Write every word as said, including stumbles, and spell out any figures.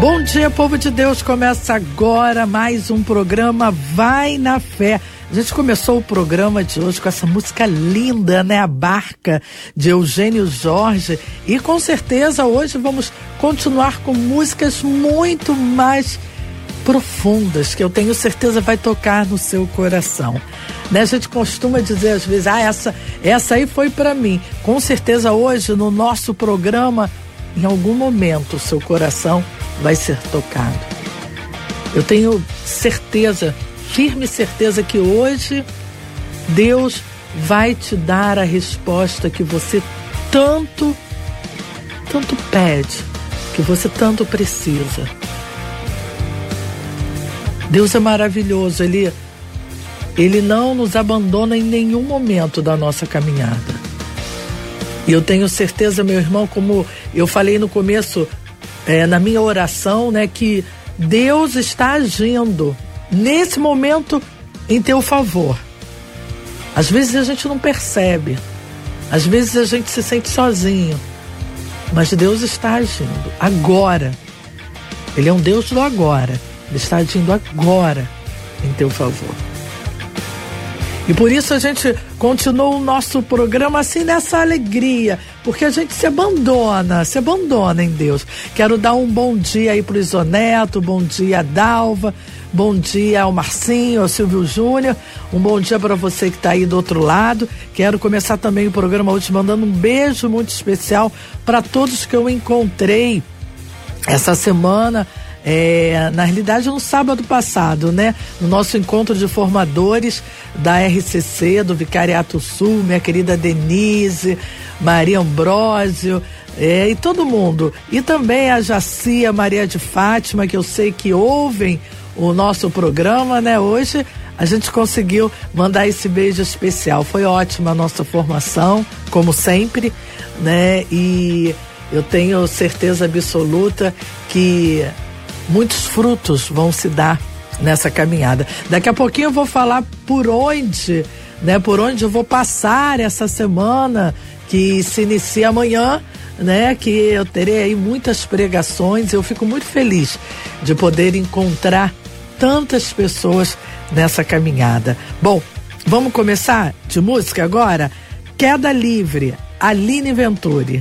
Bom dia, povo de Deus. Começa agora mais um programa Vai na Fé. A gente começou o programa de hoje com essa música linda, né? A Barca, de Eugênio Jorge. E com certeza hoje vamos continuar com músicas muito mais profundas, que eu tenho certeza vai tocar no seu coração. Né? A gente costuma dizer às vezes, ah, essa, essa aí foi pra mim. Com certeza hoje no nosso programa, em algum momento o seu coração vai ser tocado. Eu tenho certeza, firme certeza que hoje Deus vai te dar a resposta que você tanto, tanto pede, que você tanto precisa. Deus é maravilhoso, Ele, Ele não nos abandona em nenhum momento da nossa caminhada. E eu tenho certeza, meu irmão, como eu falei no começo, é, na minha oração, né, que Deus está agindo nesse momento em teu favor. Às vezes a gente não percebe, às vezes a gente se sente sozinho, mas Deus está agindo agora. Ele é um Deus do agora. Ele está agindo agora em teu favor. E por isso a gente continua o nosso programa assim nessa alegria, porque a gente se abandona, se abandona em Deus. Quero dar um bom dia aí pro Isoneto, bom dia a Dalva, bom dia ao Marcinho, ao Silvio Júnior, um bom dia para você que está aí do outro lado. Quero começar também o programa hoje mandando um beijo muito especial para todos que eu encontrei essa semana. É, na realidade no sábado passado, né, no nosso encontro de formadores da R C C, do Vicariato Sul, minha querida Denise, Maria Ambrósio, é, e todo mundo, e também a Jaci, a Maria de Fátima, que eu sei que ouvem o nosso programa, né, hoje a gente conseguiu mandar esse beijo especial. Foi ótima a nossa formação, como sempre, né, e eu tenho certeza absoluta que muitos frutos vão se dar nessa caminhada. Daqui a pouquinho eu vou falar por onde, né, por onde eu vou passar essa semana que se inicia amanhã, né, que eu terei aí muitas pregações. Eu fico muito feliz de poder encontrar tantas pessoas nessa caminhada. Bom, vamos começar de música agora? Queda Livre, Aline Venturi.